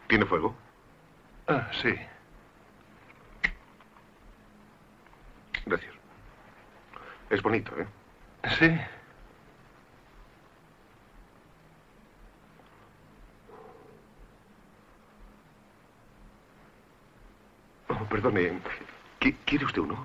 ¿Tiene fuego? Ah, sí. Gracias. Es bonito, ¿eh? Sí. Oh, perdone. ¿Quiere usted uno?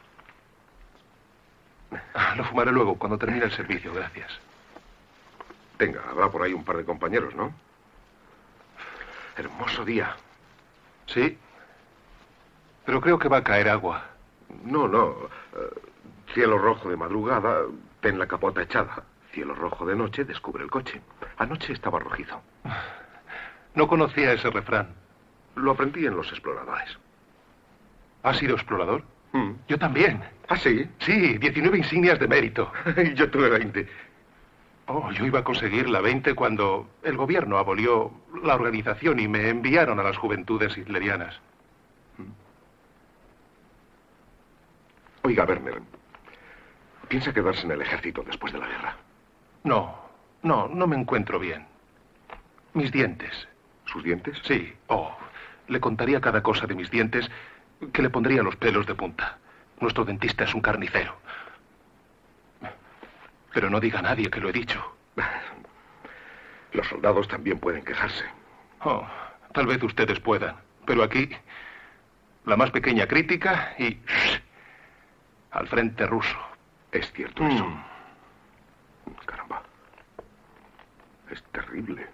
Lo fumaré luego, cuando termine el servicio, gracias. Tenga, habrá por ahí un par de compañeros, ¿no? Hermoso día. Sí. Pero creo que va a caer agua. No, no. Cielo rojo de madrugada, ten la capota echada. Cielo rojo de noche, descubre el coche. Anoche estaba rojizo. No conocía ese refrán. Lo aprendí en los exploradores. ¿Has sido explorador? Yo también. ¿Ah, sí? Sí, 19 insignias de mérito. Yo tuve 20. Oh, yo iba a conseguir la 20 cuando el gobierno abolió la organización y me enviaron a las juventudes hitlerianas. Oiga, Werner, ¿piensa quedarse en el ejército después de la guerra? No me encuentro bien. Mis dientes. ¿Sus dientes? Sí. Oh, le contaría cada cosa de mis dientes que le pondría los pelos de punta. Nuestro dentista es un carnicero. Pero no diga a nadie que lo he dicho. Los soldados también pueden quejarse. Oh, tal vez ustedes puedan. Pero aquí, la más pequeña crítica y... al frente ruso. Es cierto eso. Caramba. Es terrible.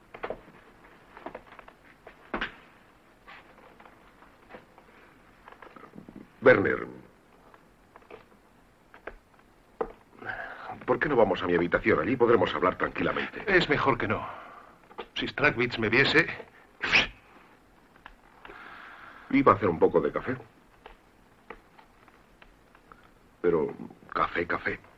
Werner, ¿por qué no vamos a mi habitación? Allí podremos hablar tranquilamente. Es mejor que no. Si Strachwitz me viese... Iba a hacer un poco de café. Pero café.